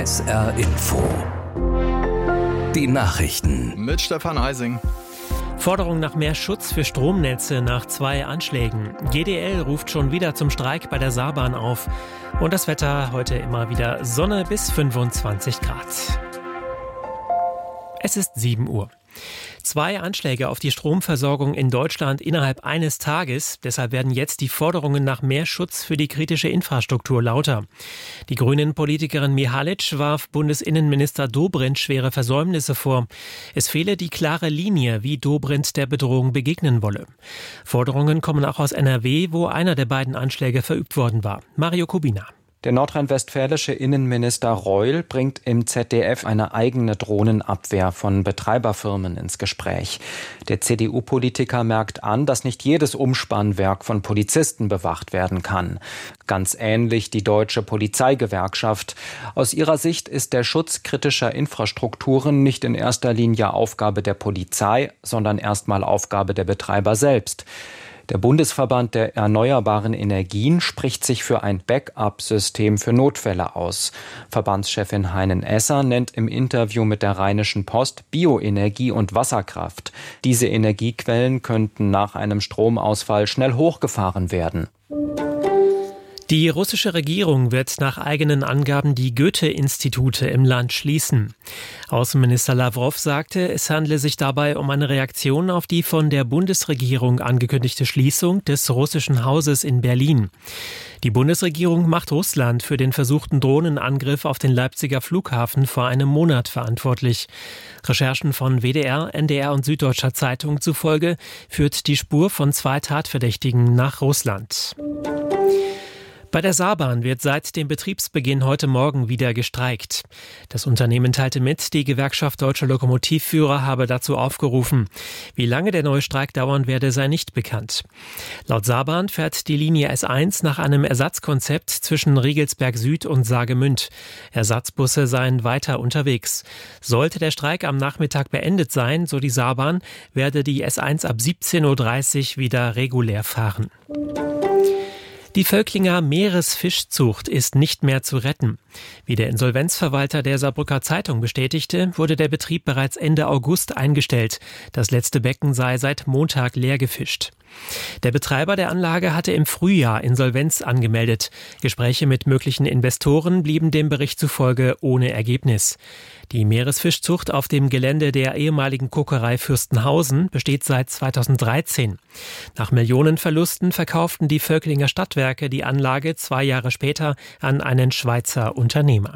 SR Info. Die Nachrichten. Mit Stefan Eising. Forderung nach mehr Schutz für Stromnetze nach 2 Anschlägen. GDL ruft schon wieder zum Streik bei der Saarbahn auf. Und das Wetter heute immer wieder Sonne bis 25 Grad. Es ist 7 Uhr. 2 Anschläge auf die Stromversorgung in Deutschland innerhalb eines Tages. Deshalb werden jetzt die Forderungen nach mehr Schutz für die kritische Infrastruktur lauter. Die Grünen-Politikerin Mihalic warf Bundesinnenminister Dobrindt schwere Versäumnisse vor. Es fehle die klare Linie, wie Dobrindt der Bedrohung begegnen wolle. Forderungen kommen auch aus NRW, wo einer der beiden Anschläge verübt worden war. Mario Kubina. Der nordrhein-westfälische Innenminister Reul bringt im ZDF eine eigene Drohnenabwehr von Betreiberfirmen ins Gespräch. Der CDU-Politiker merkt an, dass nicht jedes Umspannwerk von Polizisten bewacht werden kann. Ganz ähnlich die Deutsche Polizeigewerkschaft. Aus ihrer Sicht ist der Schutz kritischer Infrastrukturen nicht in erster Linie Aufgabe der Polizei, sondern erstmal Aufgabe der Betreiber selbst. Der Bundesverband der erneuerbaren Energien spricht sich für ein Backup-System für Notfälle aus. Verbandschefin Heinen Esser nennt im Interview mit der Rheinischen Post Bioenergie und Wasserkraft. Diese Energiequellen könnten nach einem Stromausfall schnell hochgefahren werden. Die russische Regierung wird nach eigenen Angaben die Goethe-Institute im Land schließen. Außenminister Lawrow sagte, es handle sich dabei um eine Reaktion auf die von der Bundesregierung angekündigte Schließung des russischen Hauses in Berlin. Die Bundesregierung macht Russland für den versuchten Drohnenangriff auf den Leipziger Flughafen vor einem Monat verantwortlich. Recherchen von WDR, NDR und Süddeutscher Zeitung zufolge führt die Spur von 2 Tatverdächtigen nach Russland. Bei der Saarbahn wird seit dem Betriebsbeginn heute Morgen wieder gestreikt. Das Unternehmen teilte mit, die Gewerkschaft Deutscher Lokomotivführer habe dazu aufgerufen. Wie lange der neue Streik dauern werde, sei nicht bekannt. Laut Saarbahn fährt die Linie S1 nach einem Ersatzkonzept zwischen Riegelsberg Süd und Saargemünd. Ersatzbusse seien weiter unterwegs. Sollte der Streik am Nachmittag beendet sein, so die Saarbahn, werde die S1 ab 17.30 Uhr wieder regulär fahren. Die Völklinger Meeresfischzucht ist nicht mehr zu retten. Wie der Insolvenzverwalter der Saarbrücker Zeitung bestätigte, wurde der Betrieb bereits Ende August eingestellt. Das letzte Becken sei seit Montag leer gefischt. Der Betreiber der Anlage hatte im Frühjahr Insolvenz angemeldet. Gespräche mit möglichen Investoren blieben dem Bericht zufolge ohne Ergebnis. Die Meeresfischzucht auf dem Gelände der ehemaligen Kokerei Fürstenhausen besteht seit 2013. Nach Millionenverlusten verkauften die Völklinger Stadtwerke die Anlage 2 Jahre später an einen Schweizer Unternehmer.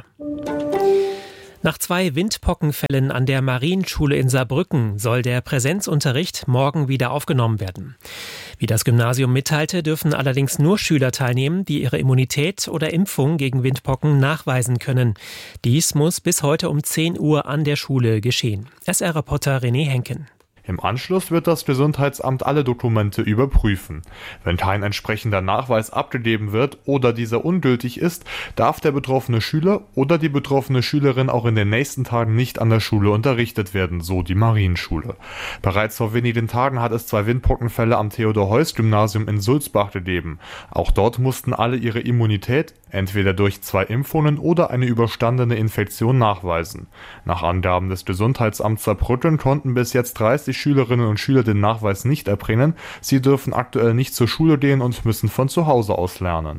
Nach 2 Windpockenfällen an der Marienschule in Saarbrücken soll der Präsenzunterricht morgen wieder aufgenommen werden. Wie das Gymnasium mitteilte, dürfen allerdings nur Schüler teilnehmen, die ihre Immunität oder Impfung gegen Windpocken nachweisen können. Dies muss bis heute um 10 Uhr an der Schule geschehen. SR-Reporter René Henken. Im Anschluss wird das Gesundheitsamt alle Dokumente überprüfen. Wenn kein entsprechender Nachweis abgegeben wird oder dieser ungültig ist, darf der betroffene Schüler oder die betroffene Schülerin auch in den nächsten Tagen nicht an der Schule unterrichtet werden, so die Marienschule. Bereits vor wenigen Tagen hat es 2 Windpockenfälle am Theodor-Heuss-Gymnasium in Sulzbach gegeben. Auch dort mussten alle ihre Immunität entweder durch 2 Impfungen oder eine überstandene Infektion nachweisen. Nach Angaben des Gesundheitsamts Saarbrücken konnten bis jetzt 30 Schülerinnen und Schüler den Nachweis nicht erbringen. Sie dürfen aktuell nicht zur Schule gehen und müssen von zu Hause aus lernen.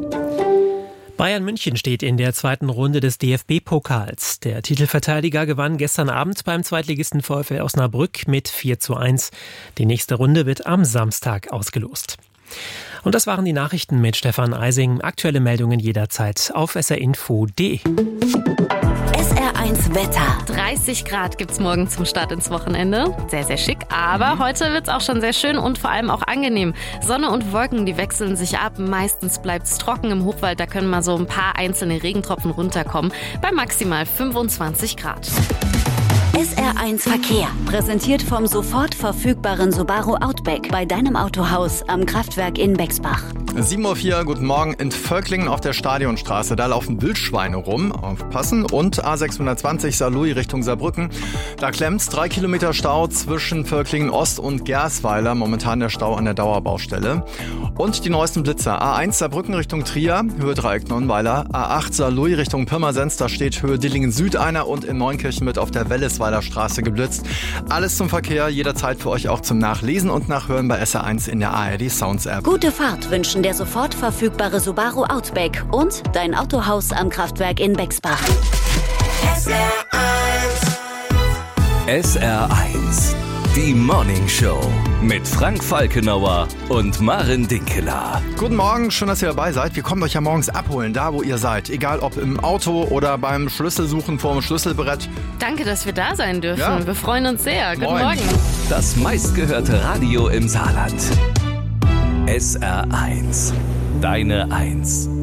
Bayern München steht in der 2. Runde des DFB-Pokals. Der Titelverteidiger gewann gestern Abend beim Zweitligisten VfL Osnabrück mit 4:1. Die nächste Runde wird am Samstag ausgelost. Und das waren die Nachrichten mit Stefan Eising. Aktuelle Meldungen jederzeit auf srinfo.de. SR1 Wetter. 30 Grad gibt's morgen zum Start ins Wochenende. Sehr, sehr schick. Aber heute wird's auch schon sehr schön und vor allem auch angenehm. Sonne und Wolken, die wechseln sich ab. Meistens bleibt's trocken im Hochwald. Da können mal so ein paar einzelne Regentropfen runterkommen. Bei maximal 25 Grad. SR1 Verkehr, präsentiert vom sofort verfügbaren Subaru Outback bei deinem Autohaus am Kraftwerk in Bexbach. 7:04 Uhr, guten Morgen. In Völklingen auf der Stadionstraße, da laufen Wildschweine rum, aufpassen. Und A620 Saarlouis Richtung Saarbrücken, da klemmt's 3 Kilometer Stau zwischen Völklingen Ost und Gersweiler, momentan der Stau an der Dauerbaustelle. Und die neuesten Blitzer, A1 Saarbrücken Richtung Trier, Höhe Dreieck Nonnweiler, A8 Saarlouis Richtung Pirmasens, da steht Höhe Dillingen Süd einer und in Neunkirchen wird auf der Wellesweiler Straße geblitzt. Alles zum Verkehr, jederzeit für euch auch zum Nachlesen und Nachhören bei SR1 in der ARD Sounds App. Gute Fahrt wünschen der sofort verfügbare Subaru Outback und dein Autohaus am Kraftwerk in Bexbach. SR1, die Morning Show mit Frank Falkenauer und Maren Dinkeler. Guten Morgen, schön, dass ihr dabei seid. Wir kommen euch ja morgens abholen, da wo ihr seid. Egal ob im Auto oder beim Schlüsselsuchen vor dem Schlüsselbrett. Danke, dass wir da sein dürfen. Ja. Wir freuen uns sehr. Guten Moin. Morgen. Das meistgehörte Radio im Saarland. SR1, deine Eins.